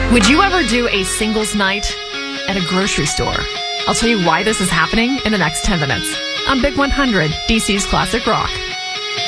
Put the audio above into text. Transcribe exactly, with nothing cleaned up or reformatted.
Would you ever do a singles night at a grocery store? I'll tell you why this is happening in the next ten minutes on Big one hundred, D C's Classic Rock.